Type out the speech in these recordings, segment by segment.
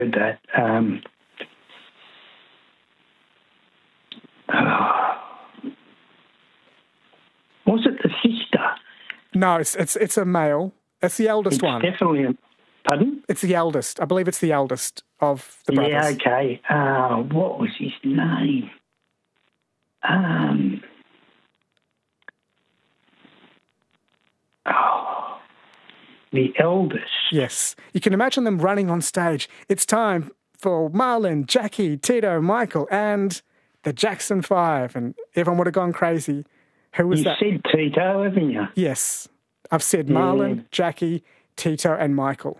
that. Was it the sister? No, it's a male. It's the eldest one. Definitely pardon? It's the eldest. I believe it's the eldest of the brothers. Yeah, okay. What was his name? The eldest. Yes. You can imagine them running on stage. It's time for Marlon, Jackie, Tito, Michael, and the Jackson 5. And everyone would have gone crazy. Who was that? You said Tito, haven't you? Yes. I've said Marlon, Jackie, Tito, and Michael.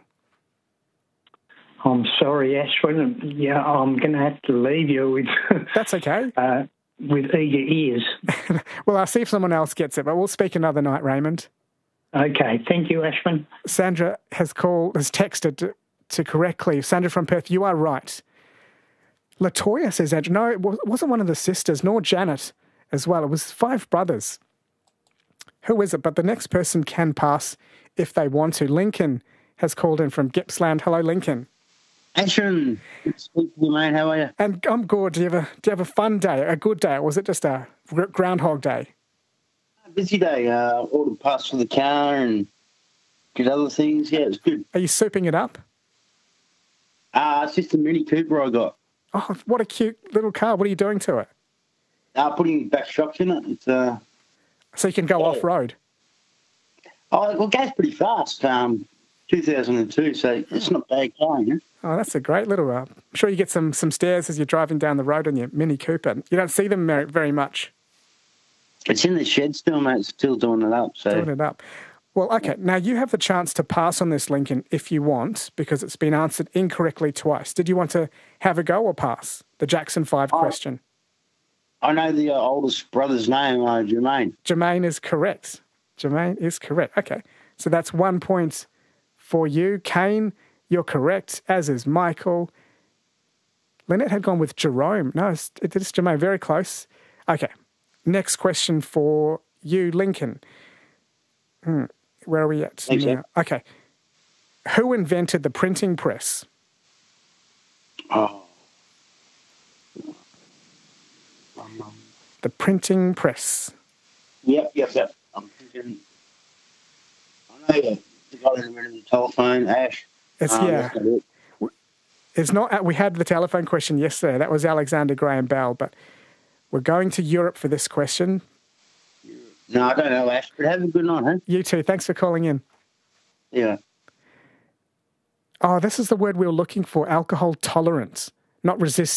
I'm sorry, Ashwin. Yeah, I'm going to have to leave you with... That's okay. With eager ears. Well, I'll see if someone else gets it, but we'll speak another night, Raymond. Okay, thank you, Ashwin. Sandra has texted to correctly. Sandra from Perth, you are right. Latoya says, Andrew, no, it wasn't one of the sisters, nor Janet as well. It was 5 brothers. Who is it? But the next person can pass if they want to. Lincoln has called in from Gippsland. Hello, Lincoln. Ashwin, good to speak to you, mate. How are you? And I'm good. Do you have a fun day, a good day, or was it just a Groundhog Day? Busy day. Ordered parts for the car and did other things. Yeah, it was good. Are you souping it up? It's just a Mini Cooper I got. Oh, what a cute little car. What are you doing to it? Putting back shocks in it. It's, so you can go off-road? Well, it goes pretty fast. 2002, so it's not bad going, huh? Oh, that's a great little... I'm sure you get some stairs as you're driving down the road in your Mini Cooper. You don't see them very much. It's in the shed still, mate. It's still doing it up. Doing it up. Well, okay. Now, you have the chance to pass on this, Lincoln, if you want, because it's been answered incorrectly twice. Did you want to have a go or pass? The Jackson 5 question. I know the oldest brother's name, Jermaine. Jermaine is correct. Jermaine is correct. Okay. So that's 1 point for you. Kane, you're correct, as is Michael. Lynette had gone with Jerome. No, it's Jermaine. Very close. Okay. Next question for you, Lincoln. Where are we at now? Okay. Who invented the printing press? The printing press. Yep. I'm thinking... I know the guy that invented the telephone, Ash. It's not... We had the telephone question yesterday. That was Alexander Graham Bell, but... We're going to Europe for this question. No, I don't know, Ash, but have a good night, huh? You too. Thanks for calling in. Yeah. Oh, this is the word we were looking for, alcohol tolerance, not resist.